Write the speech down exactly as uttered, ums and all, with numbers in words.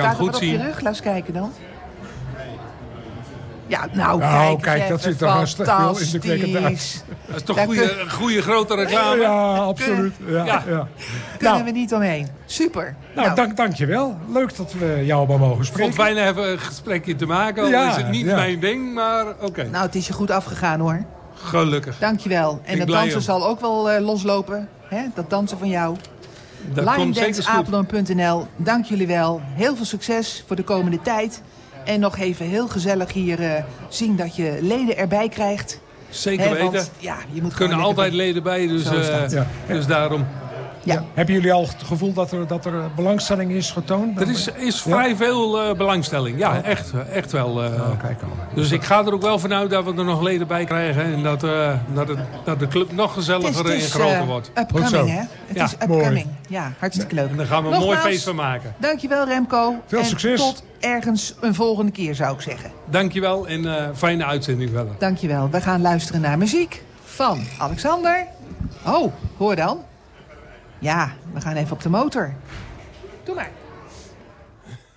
het Staat er goed wat op zien. je rug? Laat eens kijken dan. Ja, nou, Nou, kijk, kijk, eens dat even. zit toch een heel indrukwekkend uit. Fantastisch. Dat is toch Daar goede, kun- een goede grote reclame? Ja, absoluut. Ja, Ja. ja. Kunnen Nou, we niet omheen. Super. nou, dank, dank je wel. Leuk dat we jou allemaal mogen Ik spreken. vond het fijn even een gesprekje te maken. Al Ja, is het niet ja. mijn ding, maar oké. Nou, het is je goed afgegaan hoor. Gelukkig. Dankjewel. En Ik dat blij dansen om. zal ook wel uh, loslopen. Hè? Dat dansen van jou. Dat komt zeker Limedance goed. Apeldoorn punt n l. Dank jullie wel. Heel veel succes voor de komende tijd. En nog even heel gezellig hier uh, zien dat je leden erbij krijgt. Zeker Hè, weten. want, ja, je moet Er kunnen gewoon altijd lekker- leden bij, dus, Zo is eh, dat. Ja. dus daarom. Ja. Hebben jullie al het gevoel dat er, dat er belangstelling is getoond? Er is, is vrij veel uh, belangstelling. Ja, echt, echt wel. Uh, Oh, kijk al. Dus ik ga er ook wel vanuit dat we er nog leden bij krijgen. En dat, uh, dat, het, dat de club nog Het is, gezelliger het en is groter uh, wordt. upcoming, Goed zo. hè? Het Ja, is upcoming. Ja, hartstikke leuk. En daar gaan we een mooi Nogmaals, feest van maken. Dankjewel Remco. Veel en succes. tot ergens een volgende keer zou ik zeggen. Dankjewel en uh, fijne uitzending verder. Dankjewel. We gaan luisteren naar muziek van Alexander. Oh, hoor dan. Ja, we gaan even op de motor. Doe maar.